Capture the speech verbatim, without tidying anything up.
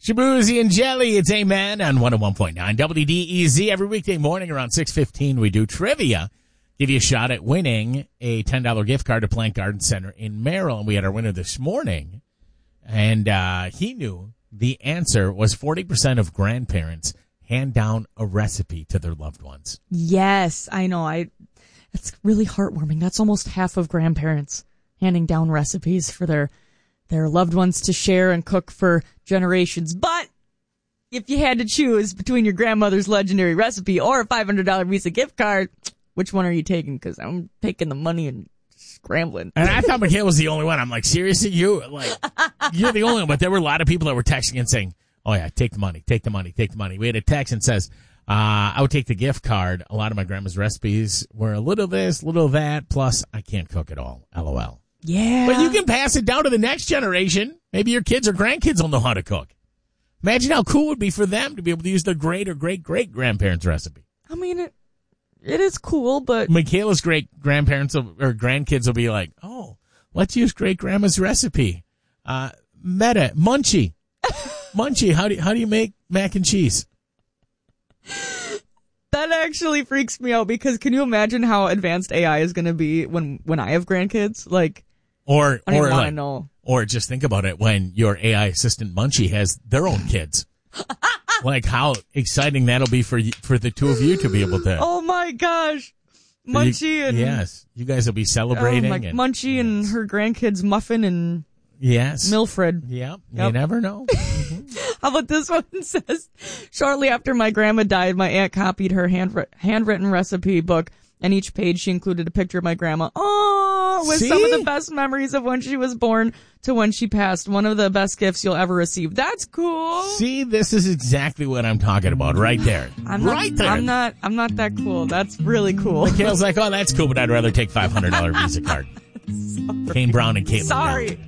Shabuzi and Jelly, it's Amen on one oh one point nine W D E Z. Every weekday morning around six fifteen, we do trivia. Give you a shot at winning a ten dollar gift card to Plant Garden Center in Merrill. And we had our winner this morning, and uh, he knew the answer was forty percent of grandparents hand down a recipe to their loved ones. Yes, I know. I. It's really heartwarming. That's almost half of grandparents handing down recipes for their their loved ones to share and cook for generations. But if you had to choose between your grandmother's legendary recipe or a five hundred dollar Visa gift card, which one are you taking? Because I'm taking the money and scrambling. And I thought Mikhail was the only one. I'm like, seriously, you like you're the only one. But there were a lot of people that were texting and saying, "Oh yeah, take the money, take the money, take the money." We had a text and says, uh, "I would take the gift card. A lot of my grandma's recipes were a little this, little that. Plus, I can't cook it all. LOL." Yeah. But you can pass it down to the next generation. Maybe your kids or grandkids will know how to cook. Imagine how cool it would be for them to be able to use their great or great-great-grandparents' recipe. I mean, it it is cool, but... Michaela's great-grandparents will, or grandkids will be like, oh, let's use great-grandma's recipe. Uh, Meta, Munchie. Munchie, how do, how do you make mac and cheese? That actually freaks me out, because can you imagine how advanced A I is going to be when, when I have grandkids? Like... Or, I don't or, even want to like, know. Or just think about it when your A I assistant Munchie has their own kids. Like how exciting that'll be for you, for the two of you to be able to. Oh my gosh, Munchie you, and yes, you guys will be celebrating. Oh my, and, Munchie yes. and her grandkids Muffin and yes, Milfred. Yep, yep. You never know. How about this one? It says, shortly after my grandma died, my aunt copied her hand, handwritten recipe book. And each page, she included a picture of my grandma. Oh, with See? some of the best memories of when she was born to when she passed. One of the best gifts you'll ever receive. That's cool. See, this is exactly what I'm talking about right there. I'm right not, there. I'm not, I'm not that cool. That's really cool. Mikhail's like, oh, that's cool, but I'd rather take five hundred dollar Visa card. Kane Brown and Caitlin. Sorry.